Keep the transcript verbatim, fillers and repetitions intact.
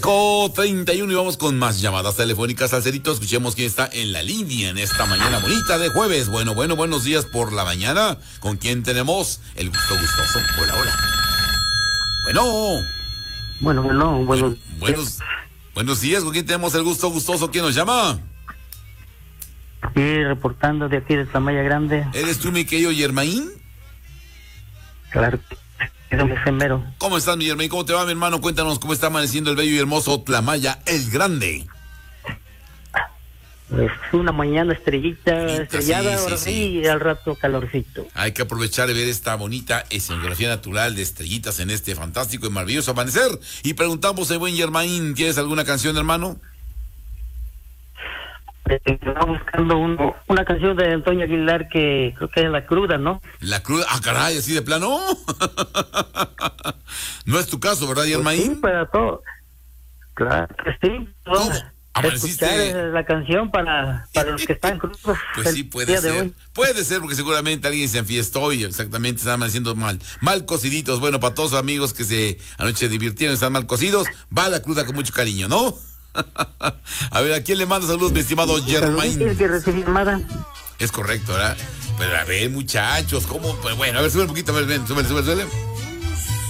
treinta y uno y vamos con más llamadas telefónicas. Salcerito, escuchemos quién está en la línea en esta mañana bonita de jueves. Bueno, bueno, buenos días por la mañana. ¿Con quién tenemos el gusto gustoso? Hola, hola. Bueno. Bueno, bueno, buenos, buenos, buenos días. ¿Con quién tenemos el gusto gustoso? ¿Quién nos llama? Sí, reportando de aquí de Tlamaya Grande. ¿Eres tú, mi querido Yermaín? Claro, es mero. ¿Cómo estás, mi Yermaín? ¿Cómo te va, mi hermano? Cuéntanos cómo está amaneciendo el bello y hermoso Tlamaya el Grande. Pues una mañana estrellita, Bonita, estrellada, sí, ahora sí, sí, sí. y al rato calorcito. Hay que aprovechar y ver esta bonita escenografía natural de estrellitas en este fantástico y maravilloso amanecer. Y preguntamos al buen Yermaín, ¿tienes alguna canción, hermano? Estaba buscando uno, una canción de Antonio Aguilar que creo que es La Cruda, ¿no? La Cruda, ah, caray, así de plano. No es tu caso, ¿verdad, Yermaín? Pues sí, para todo. Claro que sí. ¿Cómo? ¿Amaneciste? Escuchar la canción para, para los que están crudos. Pues sí, puede ser. Puede ser, porque seguramente alguien se enfiestó y exactamente están amaneciendo mal. Mal cociditos. Bueno, para todos los amigos que se anoche divirtieron, están mal cocidos, va la cruda con mucho cariño, ¿no? A ver, ¿a quién le manda saludos, mi estimado Yermaín? ¿Tienes que recibir nada? Es correcto, ¿verdad? Pero a ver, muchachos, ¿cómo? Pues bueno, a ver, sube un poquito, a ver, ven, sube, sube, sube.